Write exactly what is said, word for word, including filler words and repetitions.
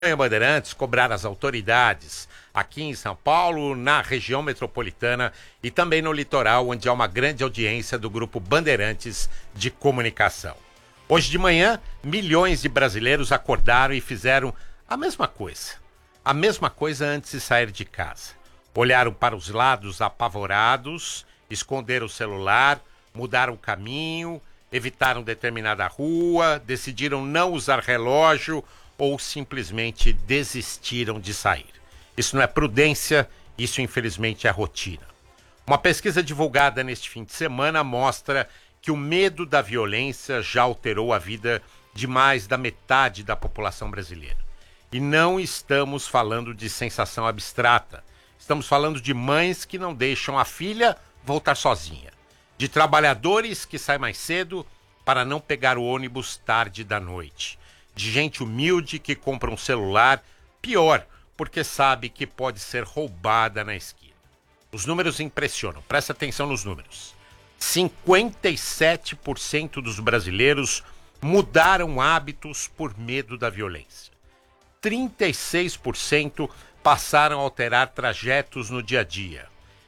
Bandeirantes cobrar as autoridades aqui em São Paulo, na região metropolitana e também no litoral, onde há uma grande audiência do Grupo Bandeirantes de Comunicação. Hoje de manhã, milhões de brasileiros acordaram e fizeram a mesma coisa. A mesma coisa antes de sair de casa. Olharam para os lados apavorados, esconderam o celular, mudaram o caminho, evitaram determinada rua, decidiram não usar relógio ou simplesmente desistiram de sair. Isso não é prudência, isso infelizmente é rotina. Uma pesquisa divulgada neste fim de semana mostra que o medo da violência já alterou a vida de mais da metade da população brasileira. E não estamos falando de sensação abstrata. Estamos falando de mães que não deixam a filha voltar sozinha. De trabalhadores que saem mais cedo para não pegar o ônibus tarde da noite. De gente humilde que compra um celular, pior, porque sabe que pode ser roubada na esquina. Os números impressionam, presta atenção nos números. cinquenta e sete por cento dos brasileiros mudaram hábitos por medo da violência. trinta e seis por cento passaram a alterar trajetos no dia a dia.